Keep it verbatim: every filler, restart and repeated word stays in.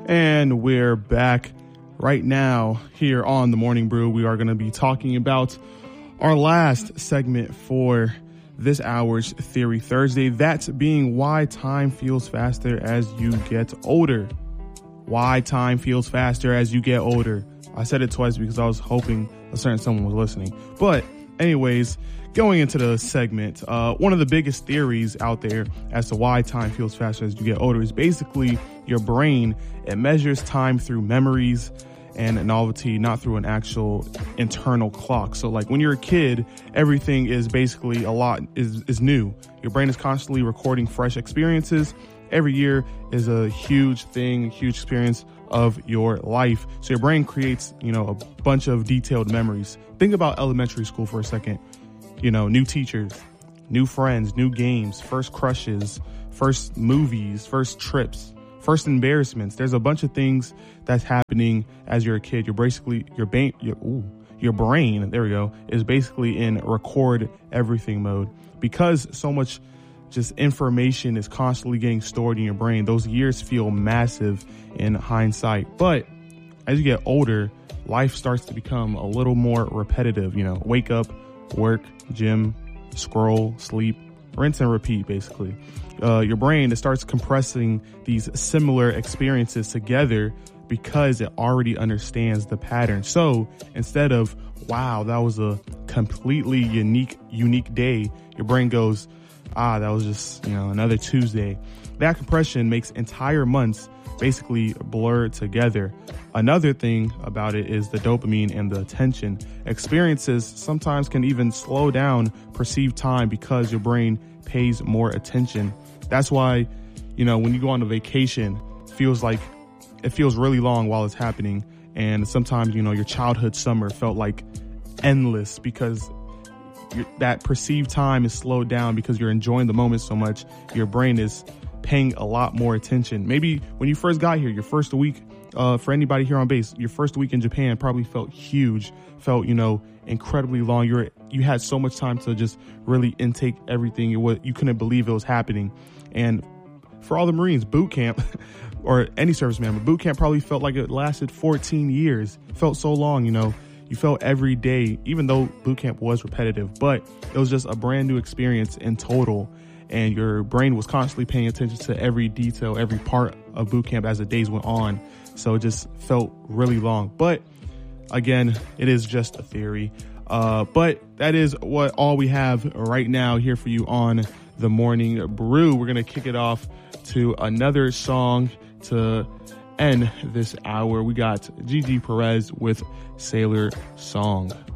And we're back right now here on the Morning Brew. We are going to be talking about our last segment for this hour's Theory Thursday. That being why time feels faster as you get older. Why time feels faster as you get older. I said it twice because I was hoping a certain someone was listening. But anyways, going into the segment, uh, one of the biggest theories out there as to why time feels faster as you get older is basically your brain. It measures time through memories and novelty, not through an actual internal clock. So like when you're a kid, everything is basically a lot is, is new. Your brain is constantly recording fresh experiences. Every year is a huge thing, huge experience of your life. So your brain creates, you know, a bunch of detailed memories. Think about elementary school for a second. You know, new teachers, new friends, new games, first crushes, first movies, first trips, first embarrassments. There's a bunch of things that's happening as you're a kid. You're basically, your, ba- your, ooh, your brain, there we go, is basically in record everything mode. Because so much just information is constantly getting stored in your brain, those years feel massive in hindsight. But as you get older, life starts to become a little more repetitive. You know, wake up, work, gym, scroll, sleep, rinse and repeat, basically. Uh, your brain, it starts compressing these similar experiences together because it already understands the pattern. So instead of, wow, that was a completely unique, unique day, your brain goes, ah, that was just, you know, another Tuesday. That compression makes entire months basically blur together. Another thing about it is the dopamine and the attention. Experiences sometimes can even slow down perceived time because your brain pays more attention. That's why, you know, when you go on a vacation, it feels like it feels really long while it's happening. And sometimes, you know, your childhood summer felt like endless because that perceived time is slowed down because you're enjoying the moment so much. Your brain is paying a lot more attention. Maybe when you first got here, your first week, uh, for anybody here on base, your first week in Japan probably felt huge, felt, you know, incredibly long. You're, you had so much time to just really intake everything. It was, you couldn't believe it was happening. And for all the Marines, boot camp or any serviceman, but boot camp probably felt like it lasted fourteen years. It felt so long, you know. You felt every day, even though boot camp was repetitive, but it was just a brand new experience in total. And your brain was constantly paying attention to every detail, every part of boot camp as the days went on. So it just felt really long. But again, it is just a theory. Uh, but that is what all we have right now here for you on the Morning Brew. We're going to kick it off to another song to end this hour. We got Gigi Perez with Sailor Song.